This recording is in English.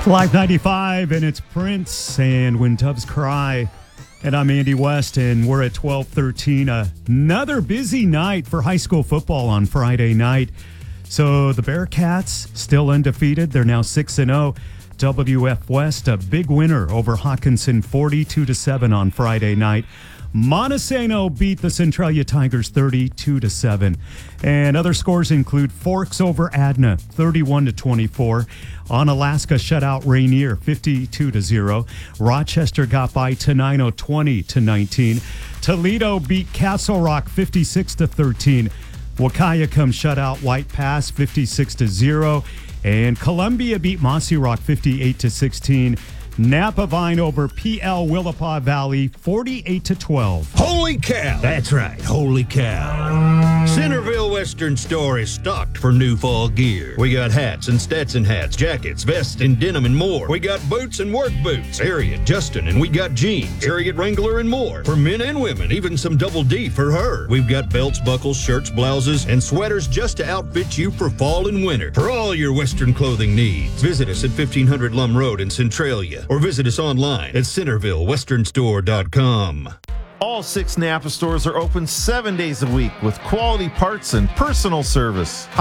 Live 95, and it's Prince and When Doves Cry. And I'm Andy West, and we're at 12:13. Another busy night for high school football on Friday night. So the Bearcats still undefeated. They're now 6-0. WF West, a big winner over Hawkinson, 42-7 on Friday night. Montesano beat the Centralia Tigers 32-7. And other scores include Forks over Adna, 31-24. Onalaska shut out Rainier, 52-0. Rochester got by Tenino, 20-19. Toledo beat Castle Rock, 56-13. Wahkiakum shut out White Pass, 56-0. And Columbia beat Mossy Rock, 58-16. Napa Vine over PL Willapa Valley, 48-12. Holy cow! That's right, holy cow. Centerville Western Store is stocked for new fall gear. We got hats and Stetson hats, jackets, vests, and denim and more. We got boots and work boots, Harriet, Justin, and we got jeans, Harriet Wrangler, and more. For men and women, even some double D for her. We've got belts, buckles, shirts, blouses, and sweaters just to outfit you for fall and winter. For all your Western clothing needs, visit us at 1500 Lum Road in Centralia, or visit us online at CentervilleWesternStore.com. All 6 Napa stores are open 7 days a week with quality parts and personal service.